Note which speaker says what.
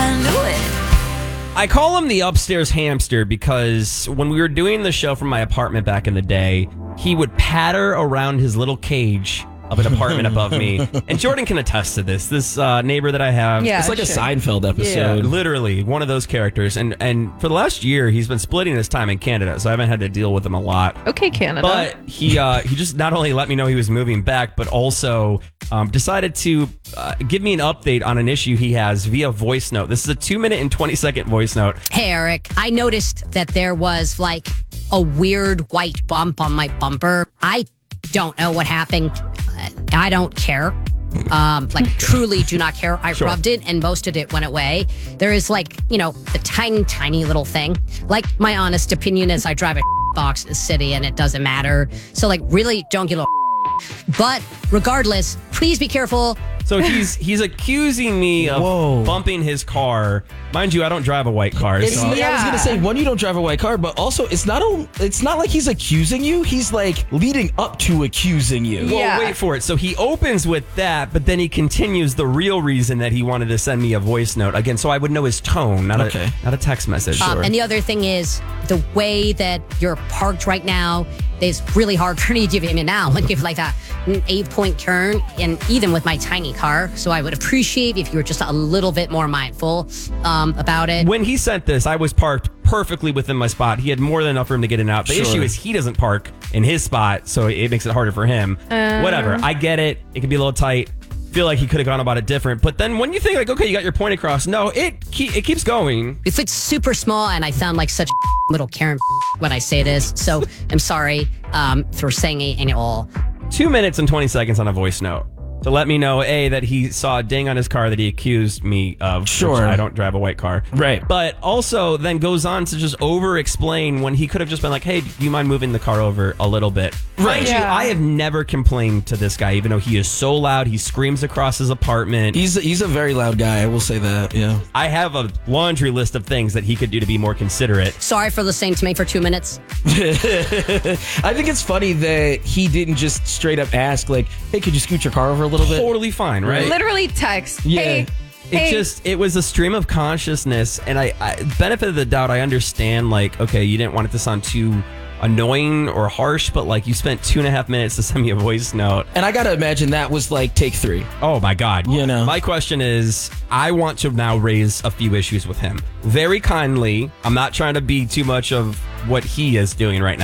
Speaker 1: I knew it.
Speaker 2: I call him the upstairs hamster because when we were doing the show from my apartment back in the day, he would patter around his little cage of an apartment above me. And Jordan can attest to this. This neighbor that I have.
Speaker 3: Yeah,
Speaker 4: It's like a
Speaker 3: sure.
Speaker 4: Seinfeld
Speaker 2: Yeah,
Speaker 4: episode.
Speaker 2: literally one of those characters. And for the last year, he's been splitting his time in Canada, so I haven't had to deal with him a lot.
Speaker 3: Okay, Canada.
Speaker 2: But he just not only let me know he was moving back, but also decided to give me an update on an issue he has via voice note. This is a 2-minute and 20-second voice note.
Speaker 5: Hey, Eric, I noticed that there was like a weird white bump on my bumper. I don't know what happened. I don't care. Truly do not care. I rubbed it and most of it went away. There is the tiny little thing. Like, my honest opinion is I drive a box in the city and it doesn't matter. So, really don't give a But regardless, please be careful.
Speaker 2: So he's accusing me of bumping his car. Mind you, I don't drive a white car.
Speaker 4: I was
Speaker 3: Yeah.
Speaker 4: gonna say, one, you don't drive a white car, but also it's not like he's accusing you. He's like leading up to accusing you.
Speaker 2: Well,
Speaker 3: Yeah.
Speaker 2: wait for it. So he opens with that, but then he continues the real reason that he wanted to send me a voice note again, so I would know his tone, not a text message.
Speaker 5: And the other thing is the way that you're parked right now is really hard for me to give him now. Like, give like an 8-point turn, and even with my tiny car. So I would appreciate if you were just a little bit more mindful about it.
Speaker 2: When he sent this, I was parked perfectly within my spot. He had more than enough room to get in and out. The issue is he doesn't park in his spot, so it makes it harder for him. Whatever. I get it. It can be a little tight. Feel like he could have gone about it different. But then when you think okay, you got your point across. No, it keeps going.
Speaker 5: If it's super small, and I sound like such a little Karen when I say this, so I'm sorry for saying it all.
Speaker 2: 2 minutes and 20 seconds on a voice note to let me know, A, that he saw a ding on his car that he accused me of.
Speaker 4: Sure.
Speaker 2: Which I don't drive a white car.
Speaker 4: Right.
Speaker 2: But also then goes on to just over-explain when he could have just been like, hey, do you mind moving the car over a little bit?
Speaker 4: Right.
Speaker 2: Mind you,
Speaker 3: Yeah.
Speaker 2: I have never complained to this guy, even though he is so loud. He screams across his apartment.
Speaker 4: He's a very loud guy. I will say that. Yeah.
Speaker 2: I have a laundry list of things that he could do to be more considerate.
Speaker 5: Sorry for listening to me for 2 minutes.
Speaker 4: I think it's funny that he didn't just straight up ask, like, hey, could you scoot your car over a little bit?
Speaker 2: Totally fine, right?
Speaker 3: Literally text.
Speaker 4: Yeah.
Speaker 3: Hey,
Speaker 2: It was a stream of consciousness, and I benefit of the doubt, I understand, okay, you didn't want it to sound too annoying or harsh, but you spent 2.5 minutes to send me a voice note.
Speaker 4: And I gotta imagine that was take 3.
Speaker 2: Oh my God.
Speaker 4: You know.
Speaker 2: My question is, I want to now raise a few issues with him. Very kindly, I'm not trying to be too much of what he is doing right now.